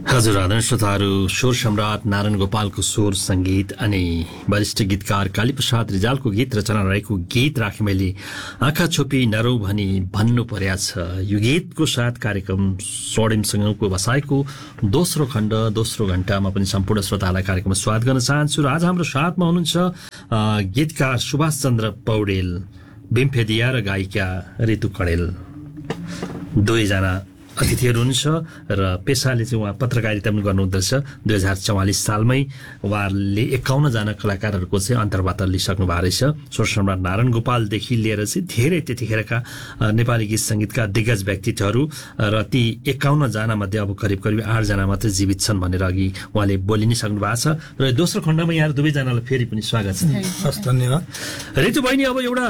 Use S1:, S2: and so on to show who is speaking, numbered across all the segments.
S1: हजुर आदरणीय श्रोताहरू, स्वर सम्राट नारायण गोपालको स्वर संगीत अनि वरिष्ठ गीतकार कालीप्रसाद रिजालको गीत रचना रहेको गीत राखेँ मैले आँखा छोपी नरौ भनी भन्नु पर्या छ। यो गीतको साथ कार्यक्रम स्वर्णिमसँगको बसाइको दोस्रो खण्ड दोस्रो घण्टामा पनि सम्पूर्ण श्रोतालाई कार्यक्रममा स्वागत गर्न चाहन्छु। र आज हाम्रो साथमा हुनुहुन्छ गीतकार सुभाष चन्द्र पौडेल, बिम्फेदिया र गायिका ऋतु कणेल, दुवैजना अतिथिहरू हुनुहुन्छ र पेसाले चाहिँ उहाँ पत्रकारिता पनि गर्नुहुँदछ। 2044 सालमै उहाँले 51 जना कलाकारहरूको चाहिँ अन्तर्वार्ता लिइसक्नु भएको रहेछ। स्वर सम्राट नारायण गोपालदेखि लिएर चाहिँ धेरै त्यतिखेरका नेपाली गीत सङ्गीतका दिग्गज व्यक्तित्वहरू र ती 51 जना मध्ये अब करिब 8 जना मात्रै जीवित छन् भनेर अघि उहाँले बोलि नै सक्नु भएको छ। र दोस्रो खण्डमा यहाँ दुवैजनालाई फेरि पनि स्वागत छ।
S2: हस्, धन्यवाद।
S1: ऋतु बहिनी, अब एउटा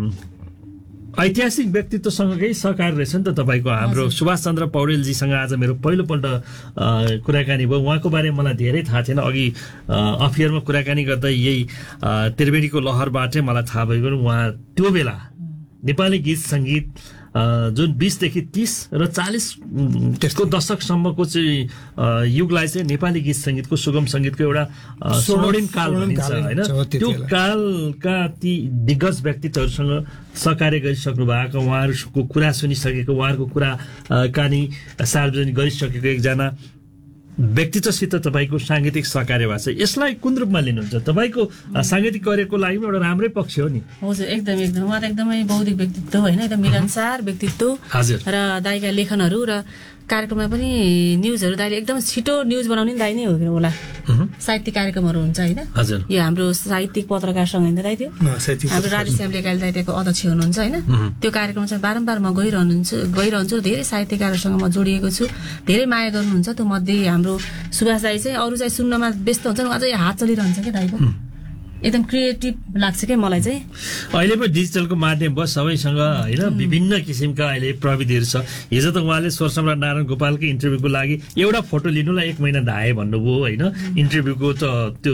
S1: ऐतिहासिक व्यक्तित्वसँगकै सहकारी रहेछ नि त तपाईँको। हाम्रो सुभाष चन्द्र पौडेलजीसँग आज मेरो पहिलोपल्ट कुराकानी भयो। उहाँको बारेमा मलाई धेरै थाहा थिएन। अघि अफियरमा कुराकानी गर्दा यही त्रिवेणीको लहरबाटै मलाई थाहा भएको। उहाँ त्यो बेला नेपाली गीत सङ्गीत जुन 20 देखि 30 र 40 को दशकसम्मको चाहिँ युगलाई चाहिँ नेपाली गीत सङ्गीतको सुगम सङ्गीतको एउटा स्वर्णिम काल भनिन्छ होइन। त्यो कालका ती दिग्गज व्यक्तित्वहरूसँग सहकार्य गरिसक्नु भएको, उहाँहरूको कुरा सुनिसकेको, उहाँहरूको कुरा कानी सार्वजनिक गरिसकेको एकजना व्यक्तित्वसित तपाईँको साङ्गीतिक सहकार्य भएको छ। यसलाई कुन रूपमा लिनुहुन्छ? तपाईँको साङ्गीतिक करियरको लागि पनि एउटा राम्रै पक्ष हो नि।
S3: हजुर, एकदम उहाँ त एकदमै बौद्धिक व्यक्तित्व होइन, एकदम मिलनसार व्यक्तित्व र दाइका लेखनहरू र कार्यक्रममा पनि न्युजहरू दाइले एकदम छिटो न्युज बनाउने दाइ नै हो होला। साहित्यिक कार्यक्रमहरू हुन्छ होइन, यो हाम्रो साहित्यिक पत्रकारसँग होइन दाइ, त्यो हाम्रो राजेश्याम लेकाइल दाइ त्यहाँको अध्यक्ष हुनुहुन्छ होइन। त्यो कार्यक्रम चाहिँ बारम्बार म गइरहन्छु। धेरै साहित्यकारहरूसँग म जोडिएको छु, धेरै माया गर्नुहुन्छ। त्यो मध्ये हाम्रो सुभाष दाइ चाहिँ अरू चाहिँ सुन्नमा व्यस्त हुन्छ, अझै हात चलिरहन्छ क्या दाइको। एकदम क्रिएटिभ लाग्छ क्या मलाई चाहिँ।
S1: अहिले पो डिजिटलको माध्यम भयो सबैसँग होइन, विभिन्न किसिमका अहिले प्रविधिहरू छ। हिजो त उहाँले स्वर सम्राट नारायण गोपालको इन्टरभ्यूको लागि एउटा फोटो लिनुलाई 1 महिना धाए भन्नुभयो होइन। इन्टरभ्यूको त त्यो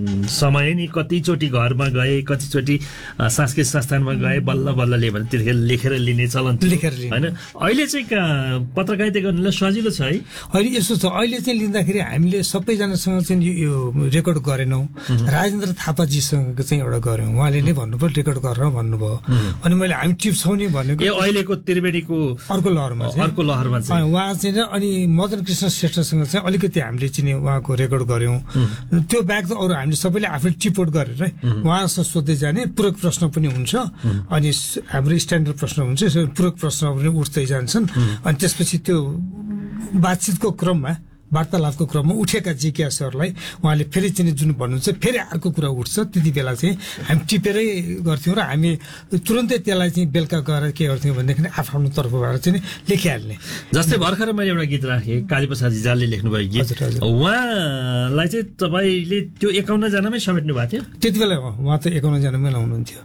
S1: समय नि कतिचोटि घरमा गए, कतिचोटि सांस्कृतिक संस्थानमा गए, बल्ल बल्ल लिए भने त्यतिखेर लेखेर लिने चलन होइन। अहिले चाहिँ पत्रकारिता गर्नुलाई सजिलो छ है।
S2: अहिले यस्तो छ, अहिले चाहिँ लिँदाखेरि हामीले सबैजनासँग चाहिँ यो रेकर्ड गरेनौँ। राजेन्द्र थापा सँग चाहिँ एउटा गऱ्यौँ, उहाँले नै भन्नुभयो रेकर्ड गरेर भन्नुभयो। अनि मैले हामी टिप्छौँ नि भनेको
S1: अहिलेको त्रिवेणीको अर्को लहरमा चाहिँ
S2: उहाँ चाहिँ अनि मदन कृष्ण श्रेष्ठसँग चाहिँ अलिकति हामीले चाहिँ उहाँको रेकर्ड गऱ्यौँ। त्यो बाहेक त अरू हामीले सबैले आफूले टिपोट गरेर उहाँसँग सोध्दै जाने। पूरक प्रश्न पनि हुन्छ, अनि हाम्रो स्ट्यान्डर्ड प्रश्न हुन्छ, पूरक प्रश्न पनि उठ्दै जान्छन्। अनि त्यसपछि त्यो बातचितको क्रममा, वार्तालापको क्रममा उठेका जिज्ञासाहरूलाई उहाँले फेरि चाहिँ जुन भन्नुहुन्छ फेरि अर्को कुरा उठ्छ। त्यति बेला चाहिँ हामी टिपेरै गर्थ्यौँ र हामी तुरन्तै त्यसलाई चाहिँ बेलुका गएर के गर्थ्यौँ भनेदेखि आफ्नो तर्फबाट चाहिँ लेखिहाल्ने।
S1: जस्तै भर्खर मैले एउटा गीत राखेँ, कालीप्रसाद रिजालले लेख्नुभएको गीत, उहाँलाई चाहिँ तपाईँले त्यो 51 जनामै समेट्नु भएको थियो?
S2: त्यति बेला उहाँ त 51 जनामै हुनुहुन्थ्यो।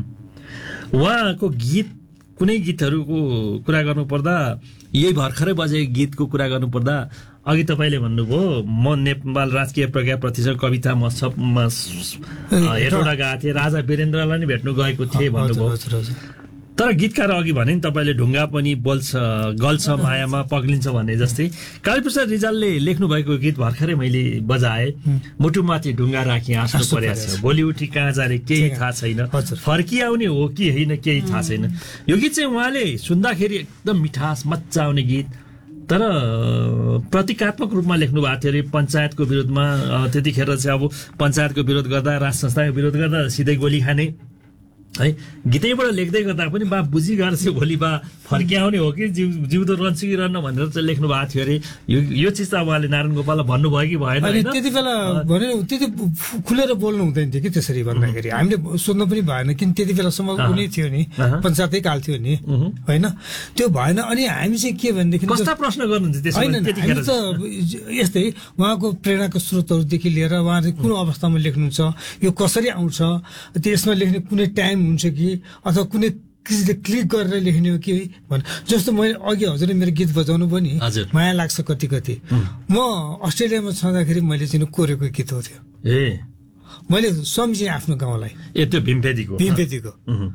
S1: उहाँको गीत, कुनै गीतहरूको कुरा गर्नुपर्दा, यही भर्खरै बजेको गीतको कुरा गर्नुपर्दा, अघि तपाईँले भन्नुभयो म नेपाल राजकीय प्रज्ञा प्रतिष्ठान कविता महोत्सवमा हेटौँडा गएको थिएँ, राजा वीरेन्द्रलाई नै भेट्नु गएको थिएँ भन्नुभयो। तर गीतकार अघि भने नि तपाईँले ढुङ्गा पनि बोल्छ, गल्छ मायामा पग्लिन्छ भन्ने जस्तै कालीप्रसाद रिजालले लेख्नु भएको गीत भर्खरै मैले बजाएँ। मुटुमाथि ढुङ्गा राखी हाँस्नु परेको छ, भोलि उठी कहाँ जाने केही थाहा छैन, फर्किआउने हो कि होइन केही थाहा छैन। यो गीत चाहिँ उहाँले सुन्दाखेरि एकदम मिठास मजा आउने गीत, तर प्रतीकात्मक रूपमा लेख्नु भएको थियो अरे पञ्चायतको विरोधमा। त्यतिखेर चाहिँ अब पञ्चायतको विरोध गर्दा, राज संस्थाको विरोध गर्दा सिधै गोली खाने है। गीतैबाट लेख्दै गर्दा पनि बा बुझी गएर चाहिँ भोलि बा फर्किआउने हो कि जिउँदो रहन्छ कि रहन्न भनेर चाहिँ लेख्नु भएको थियो अरे। यो चिज त अब उहाँले नारायण गोपाललाई भन्नुभयो कि भएन?
S2: त्यति बेला भने त्यति खुलेर बोल्नु हुँदैन थियो कि त्यसरी भन्दाखेरि हामीले सोध्नु पनि भएन, किन त्यति बेलासम्म उनी थियो नि, पञ्चायतै काल थियो नि होइन, त्यो भएन। अनि हामी चाहिँ के भनेदेखि
S1: कस्ता प्रश्न गर्नुहुन्छ त्यतिखेर?
S2: त यस्तै उहाँको प्रेरणाको स्रोतहरूदेखि लिएर उहाँले कुन अवस्थामा लेख्नुहुन्छ, यो कसरी आउँछ, त्यसमा लेख्ने कुनै टाइम हुन्छ कि अथवा कुनै क्लिक गरेर लेख्ने हो कि भन्। जस्तो मैले अघि हजुरले मेरो गीत बजाउनु पनि माया लाग्छ कति कति, म अस्ट्रेलियामा छँदाखेरि मैले चाहिँ कोरेको गीत हो त्यो। मैले सम्झेँ आफ्नो गाउँलाई,
S1: त्यो भीमपेदीको।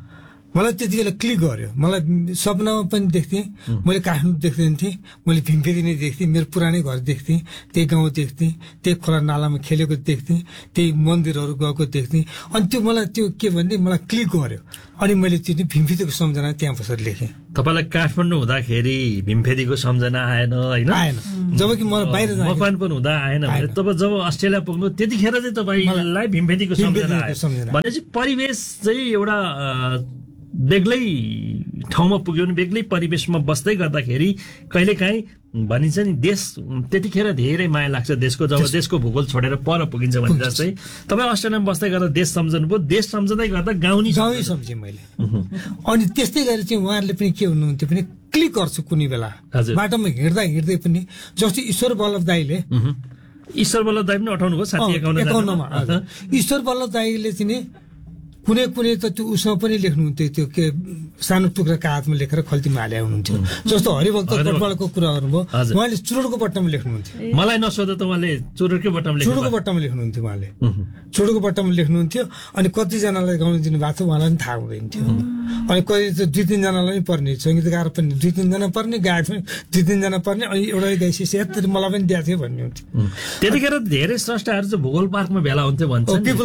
S2: मलाई त्यति बेला क्लिक गर्यो। मलाई सपनामा पनि देख्थेँ, मैले काठमाडौँ देख्दैन थिएँ, मैले भीमफेदी नै देख्थेँ, मेरो पुरानै घर देख्थेँ, त्यही गाउँ देख्थेँ, त्यही खोला नालामा खेलेको देख्थेँ, त्यही मन्दिरहरू गएको देख्थेँ। अनि त्यो मलाई त्यो के भन्ने मलाई क्लिक गर्यो। अनि मैले त्यो भीमफेदीको सम्झना त्यहाँ बसेर लेखेँ।
S1: तपाईँलाई काठमाडौँ हुँदाखेरि भीमफेदीको सम्झना आएन होइन?
S2: आएन, जबकि म बाहिर
S1: मकवानपुर हुँदा आएन भने तब जब अस्ट्रेलिया पुग्नु त्यतिखेर चाहिँ तपाईँलाई भीमफेदीको सम्झना आयो भनेपछि परिवेश चाहिँ एउटा बेग्लै ठाउँमा पुग्यो भने बेग्लै परिवेशमा बस्दै गर्दाखेरि कहिलेकाहीँ भनिन्छ नि देश त्यतिखेर धेरै माया लाग्छ देशको, जब देशको भूगोल छोडेर पर पुगिन्छ भने जस्तै तपाईँ अस्ट्रेलियामा बस्दै गर्दा देश सम्झनु भयो, देश सम्झँदै गर्दा गाउँ
S2: सम्झेँ मैले। अनि त्यस्तै गरेर चाहिँ उहाँहरूले पनि के हुनुहुन्थ्यो भने क्लिक गर्छु कुनै बेला बाटोमा हिँड्दै पनि, जस्तो ईश्वर बल्लभ दाईले
S1: ईश्वर बल्लभ दाई पनि अठाउनु भयो
S2: 51मा ईश्वर बल्लभ दाईले चाहिँ कुनै त त्यो उसमा पनि लेख्नुहुन्थ्यो, त्यो के सानो टुक्रा कागजमा लेखेर खल्तीमा हाले हुनुहुन्थ्यो। जस्तो हरिभक्त कटवालको कुरा गर्नुभयो, उहाँले चुरोटको बट्टामा लेख्नुहुन्थ्यो।
S1: मलाई नसोध्दा त उहाँले चुरोटकै
S2: बट्टामा लेख्नुहुन्थ्यो उहाँले चुरोटको बट्टामा लेख्नुहुन्थ्यो। अनि कतिजनालाई गाउन दिनु भएको थियो उहाँलाई पनि थाहा हुँदैन थियो। अनि कति त 2-3जनालाई पनि पर्ने, सङ्गीतकार पनि 2-3जना पर्ने, गायक पनि 2-3जना पर्ने, अनि एउटै गाइसिस यत्रो मलाई पनि दिएको थियो भन्ने हुन्थ्यो।
S1: त्यतिखेर धेरै स्रष्टाहरू चाहिँ भूगोल पार्कमा भेला हुन्थ्यो भन्छ।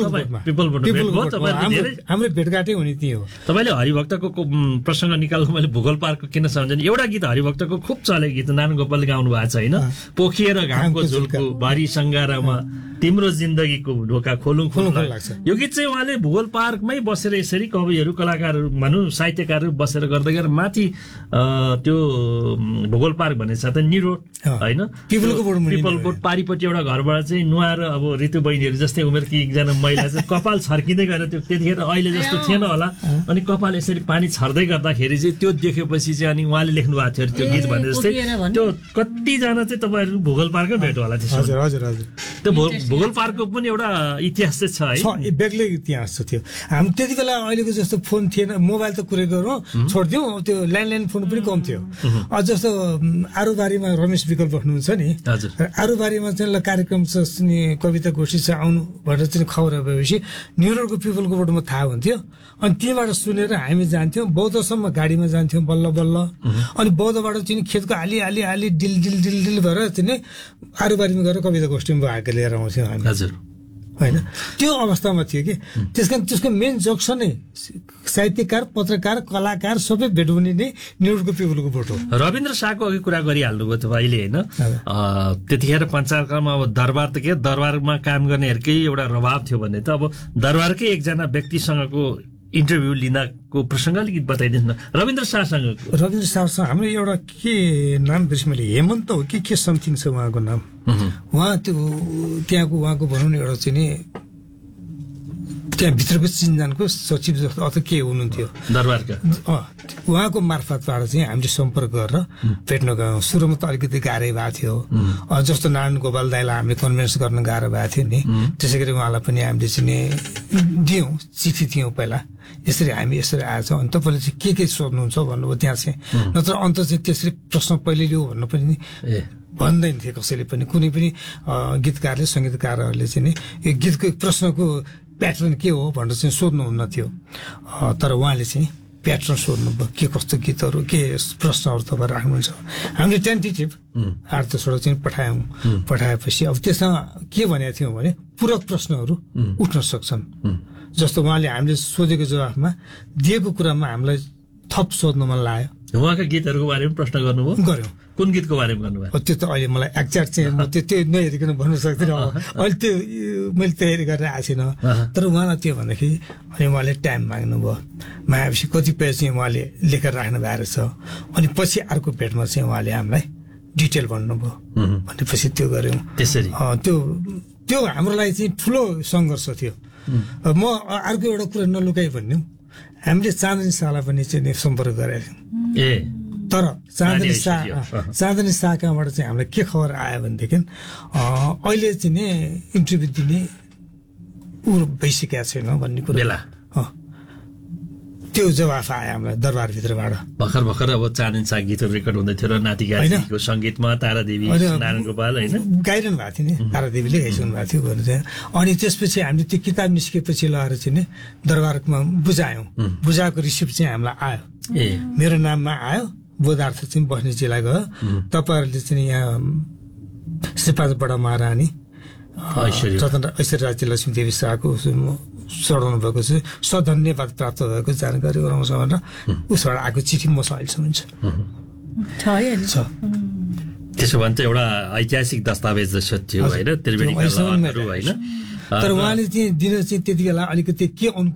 S2: हाम्रो भेटघाटै हुने त्यही हो।
S1: तपाईँले हरिभक्तको प्रसङ्ग निकाल्नु, मैले भूगोल पार्कको किन सम्झने, एउटा गीत हरिभक्तको खुब चलेको गीत नारायण गोपालले गाउनु भएको छ होइन? पोखिएर घामको झुल्को भारी सङ्गारामा तिम्रो जिन्दगीको ढोका खोलुङ लाग्छ। यो गीत चाहिँ उहाँले भूगोल पार्कमै बसेर यसरी कविहरू कलाकारहरू भनौँ साहित्यकारहरू बसेर गर्दै गरेर माथि त्यो भूगोल पार्क भन्ने छ त निरोड होइन, पिपल बोट पारिपट्टि एउटा घरबाट चाहिँ नुहाएर अब ऋतु बहिनीहरू जस्तै उमेरकी एकजना महिला चाहिँ कपाल छर्किँदै गएर, त्यो त्यतिखेर अहिले जस्तो थिएन होला, अनि कपाल यसरी पानी छर्दै गर्दाखेरि चाहिँ त्यो देखेपछि चाहिँ अनि उहाँले लेख्नु भएको थियो त्यो गीत भने जस्तै। त्यो कतिजना चाहिँ तपाईँहरू भूगोल पार्कमै भेट होला त्यो भूगोल पार्कको पनि एउटा इतिहास चाहिँ छ है,
S2: बेग्लै इतिहास थियो। हामी त्यति बेला अहिलेको जस्तो फोन थिएन, मोबाइल त कुरै गरौँ छोडिदिउँ, त्यो ल्यान्डलाइन फोन पनि कम थियो। जस्तो आरुबारीमा रमेश विकल्प बस्नुहुन्छ नि, आरुबारीमा चाहिँ कार्यक्रम छ कविता गोष्ठी छ आउनु भनेर चाहिँ खबर भएपछि न्युरोडको पिपलको बोर्डमा थाहा हुन्थ्यो। अनि त्यहीँबाट सुनेर हामी जान्थ्यौँ बौद्धसम्म, गाडीमा जान्थ्यौँ बल्ल बल्ल। अनि बौद्धबाट चाहिँ खेतको आली डिल भएर चाहिँ आरुबारीमा गएर कविता गोष्ठीमा भाग लिएर आउँथ्यौँ हामी होइन। त्यो अवस्थामा थियो कि त्यस कारण त्यसको मेन जंक्सनै साहित्यकार, पत्रकार, कलाकार सबै भेट हुने नै न्युरोडको पिपलको बोर्ड हो।
S1: रविन्द्र शाहको अघि कुरा गरिहाल्नुभयो तपाईँले होइन, त्यतिखेर पञ्चायतमा अब दरबार त के दरबारमा काम गर्नेहरूकै एउटा प्रभाव थियो भने त अब दरबारकै एकजना व्यक्तिसँगको इन्टरभ्यू लिँदाको प्रसङ्ग अलिकति बताइदिनुहोस् न। रविन्द्र शाहसँग
S2: हाम्रो एउटा के नाम बिर्सेँ मैले, हेमन्त हो के समथिङ छ उहाँको नाम। उहाँ त्यो त्यहाँको उहाँको भनौँ न एउटा चाहिँ नि त्यहाँभित्रको चिन्जानको सचिव जस्तो अथवा के हुनुहुन्थ्यो
S1: दरबारका,
S2: उहाँको मार्फतबाट चाहिँ हामीले सम्पर्क गरेर भेट्न गयौँ। सुरुमा त अलिकति गाह्रै भएको थियो, जस्तो नारायण गोपाल दाईलाई हामीले कन्भिन्स गर्न गाह्रो भएको थियो नि, त्यसै गरी उहाँलाई पनि हामीले चाहिँ दियौँ, चिठी दियौँ पहिला यसरी हामी यसरी आएछौँ, अनि तपाईँले चाहिँ के सोध्नुहुन्छ भन्नुभयो त्यहाँ चाहिँ, नत्र अन्त चाहिँ त्यसरी प्रश्न पहिले लिऊ भन्नु पनि भन्दैन थियो कसैले पनि, कुनै पनि गीतकारले सङ्गीतकारहरूले चाहिँ यो गीतको प्रश्नको प्याटर्न के हो भनेर चाहिँ सोध्नुहुन्न थियो। तर उहाँले चाहिँ प्याटर्न सोध्नुभयो, के कस्तो गीतहरू के प्रश्नहरू तपाईँ राख्नुहुन्छ। हामीले टेन्टेटिभ 8-10वटा चाहिँ पठाएपछि अब त्यसमा के भनेको थियौँ भने पूरक प्रश्नहरू उठ्न सक्छन्। जस्तो उहाँले हामीले सोधेको जवाफमा दिएको कुरामा हामीलाई थप सोध्न मन लाग्यो।
S1: उहाँका गीतहरूको बारेमा प्रश्न गर्यौँ। कुन गीतको बारेमा गर्नुभयो?
S2: त्यो त अहिले मलाई एक्ज्याक्ट चाहिँ म त्यो नहेरिकन भन्नु सक्दिनँ, अहिले त्यो मैले तयारी गरेर आएको छैन। तर उहाँलाई त्यो भन्दाखेरि अनि उहाँले टाइम माग्नुभयो, मागेपछि कतिपय चाहिँ उहाँले लेखेर राख्नु भएको रहेछ। अनि पछि अर्को भेटमा चाहिँ उहाँले हामीलाई डिटेल भन्नुभयो, भनेपछि त्यो गऱ्यौँ।
S1: त्यसरी
S2: त्यो हाम्रो लागि चाहिँ ठुलो सङ्घर्ष थियो। म अर्को एउटा कुरा नलुकाइ भन्नु, हामीले चाँदनी शाहलाई पनि चाहिँ सम्पर्क गरेका थियौँ। तर चाँदनी शाहबाट चाहिँ हामीलाई के खबर आयो भनेदेखि अहिले चाहिँ नि इन्टरभ्यू दिने ऊ भइसकेको छैन भन्ने कुरा। त्यो जवाफ आयो हामीलाई दरबारभित्रबाट।
S1: भर्खर अब चानन सा गीतहरू रेकर्ड हुँदै थियो र नाति गाछीको सङ्गीतमा तारादेवी नारायण गोपाल होइन
S2: गाइरहनु भएको थियो नि, तारादेवीले गाइसक्नु भएको थियो भन्नु थियो। अनि त्यसपछि हामीले त्यो किताब निस्केपछि लगाएर चाहिँ नि दरबारमा बुझायौँ। बुझाएको रिसिप्ट चाहिँ हामीलाई आयो, मेरो नाममा आयो, बोधार्थ चाहिँ बस्नेजीलाई गयो, तपाईँहरूले चाहिँ यहाँ श्रीपाद बडा महारानी ऐश्वर्य राज्य लक्ष्मी देवी शाहको चढाउनु भएको छ, सधन्यवाद प्राप्त भएको जानकारी गराउँछ भनेर उसबाट आएको चिठी मसँग अहिलेसम्म छ।
S1: त्यसो भने चाहिँ एउटा ऐतिहासिक दस्तावेज जस्तो थियो होइन त्रिवेणीका लहरहरू होइन।
S2: तर उहाँले चाहिँ दिन चाहिँ त्यति बेला अलिकति के